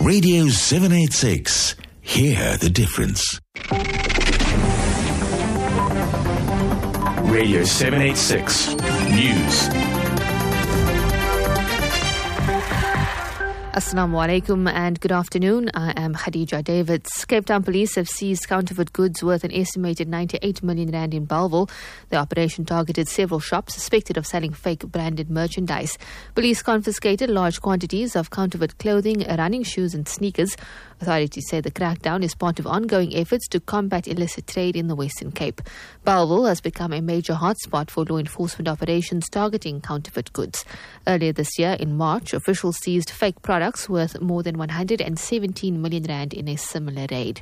Radio 786. Hear the difference. Radio 786 News. Assalamu alaikum and good afternoon. I am Khadija Davids. Cape Town Police have seized counterfeit goods worth an estimated 98 million rand in Bellville. The operation targeted several shops suspected of selling fake branded merchandise. Police confiscated large quantities of counterfeit clothing, running shoes and sneakers. Authorities say the crackdown is part of ongoing efforts to combat illicit trade in the Western Cape. Bellville has become a major hotspot for law enforcement operations targeting counterfeit goods. Earlier this year, in March, officials seized fake products worth more than 117 million rand in a similar raid.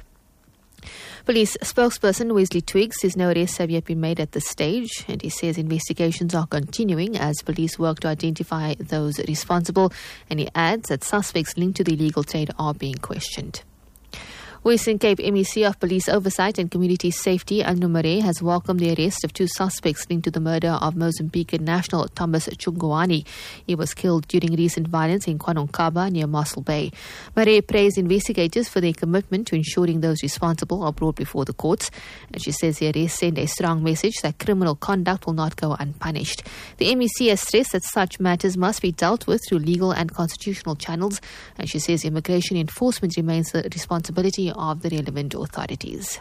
Police spokesperson Wesley Twiggs says no arrests have yet been made at this stage, and he says investigations are continuing as police work to identify those responsible, and he adds that suspects linked to the illegal trade are being questioned. Western Cape MEC of Police Oversight and Community Safety, Anu Mare, has welcomed the arrest of two suspects linked to the murder of Mozambican national Thomas Chungwani. He was killed during recent violence in KwaNonkaba near Mossel Bay. Mare praised investigators for their commitment to ensuring those responsible are brought before the courts, and she says the arrest sent a strong message that criminal conduct will not go unpunished. The MEC has stressed that such matters must be dealt with through legal and constitutional channels, and she says immigration enforcement remains the responsibility of the relevant authorities.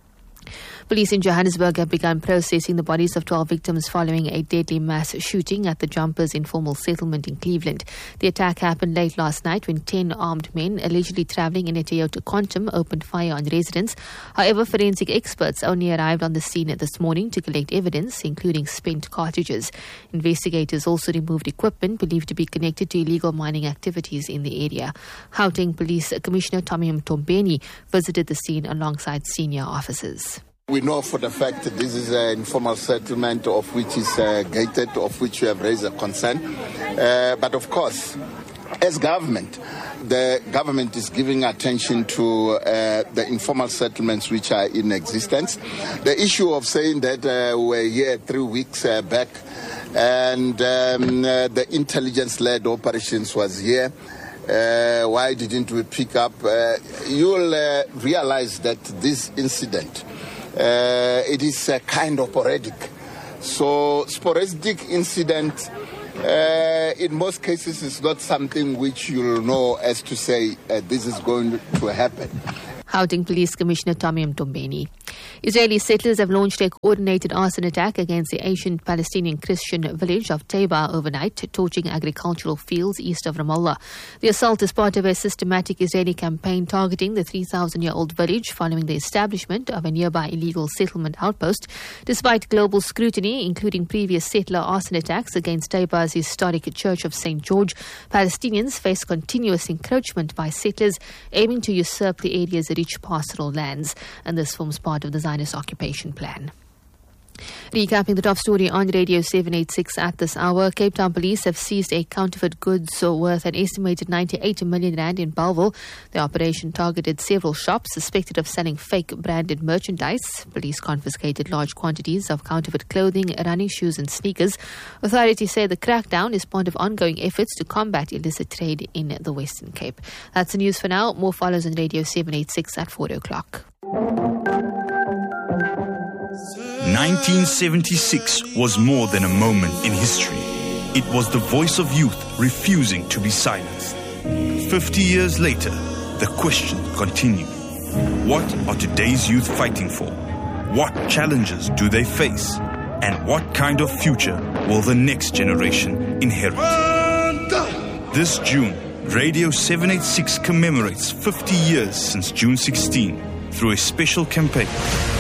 Police in Johannesburg have begun processing the bodies of 12 victims following a deadly mass shooting at the Jumpers informal settlement in Cleveland. The attack happened late last night when 10 armed men allegedly travelling in a Toyota Quantum opened fire on residents. However, forensic experts only arrived on the scene this morning to collect evidence, including spent cartridges. Investigators also removed equipment believed to be connected to illegal mining activities in the area. Gauteng Police Commissioner Tommy Mtombeni visited the scene alongside senior officers. We know for the fact that this is an informal settlement of which is gated, of which we have raised a concern. But of course, as government, the government is giving attention to the informal settlements which are in existence. The issue of saying that we're here 3 weeks back and the intelligence-led operations was here. Why didn't we pick up? You'll realize that this incident it is kind of sporadic. So sporadic incident, in most cases, is not something which you'll know as to say this is going to happen. Gauteng Police Commissioner Tommy Mtombeni. Israeli settlers have launched a coordinated arson attack against the ancient Palestinian Christian village of Taiba overnight, torching agricultural fields east of Ramallah. The assault is part of a systematic Israeli campaign targeting the 3,000-year-old village following the establishment of a nearby illegal settlement outpost. Despite global scrutiny, including previous settler arson attacks against Taiba's historic Church of St. George, Palestinians face continuous encroachment by settlers aiming to usurp the area's rich pastoral lands, and this forms part of the Zionist occupation plan. Recapping the top story on Radio 786 at this hour, Cape Town Police have seized a counterfeit goods worth an estimated 98 million rand in Bellville. The operation targeted several shops suspected of selling fake branded merchandise. Police confiscated large quantities of counterfeit clothing, running shoes and sneakers. Authorities say the crackdown is part of ongoing efforts to combat illicit trade in the Western Cape. That's the news for now. More follows on Radio 786 at 4 o'clock. 1976 was more than a moment in history. It was the voice of youth refusing to be silenced. 50 years later, the question continues. What are today's youth fighting for? What challenges do they face? And what kind of future will the next generation inherit? This June, Radio 786 commemorates 50 years since June 16 through a special campaign.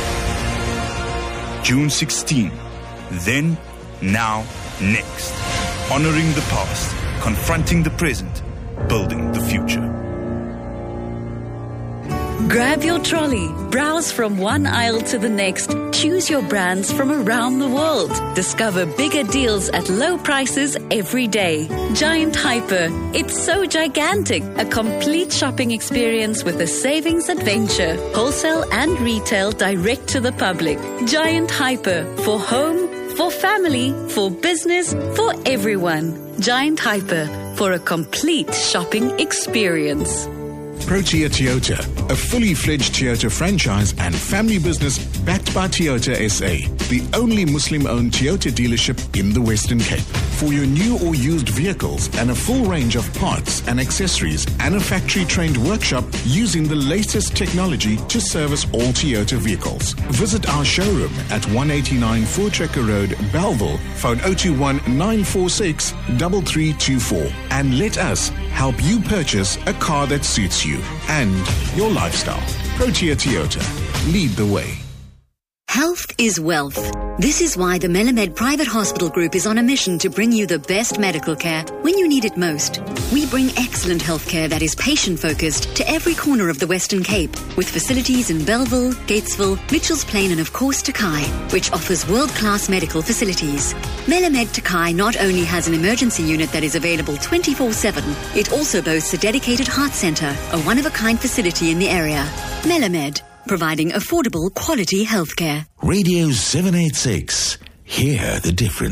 June 16, then, now, next. Honoring the past, confronting the present, building the future. Grab your trolley, browse from one aisle to the next, choose your brands from around the world. Discover bigger deals at low prices every day. Giant Hyper, it's so gigantic. A complete shopping experience with a savings adventure. Wholesale and retail direct to the public. Giant Hyper, for home, for family, for business, for everyone. Giant Hyper, for a complete shopping experience. Protea Toyota, a fully fledged Toyota franchise and family business backed by Toyota SA, the only Muslim-owned Toyota dealership in the Western Cape. For your new or used vehicles and a full range of parts and accessories and a factory-trained workshop using the latest technology to service all Toyota vehicles. Visit our showroom at 189 Voortrekker Road, Bellville, phone 021-946-3324, and let us help you purchase a car that suits you and your lifestyle. Protea Toyota. Lead the way. Health is wealth. This is why the Melamed Private Hospital Group is on a mission to bring you the best medical care when you need it most. We bring excellent healthcare that is patient-focused to every corner of the Western Cape, with facilities in Bellville, Gatesville, Mitchells Plain and of course Takai, which offers world-class medical facilities. Melamed Takai not only has an emergency unit that is available 24/7, it also boasts a dedicated heart centre, a one-of-a-kind facility in the area. Melamed, providing affordable, quality healthcare. Radio 786. Hear the difference.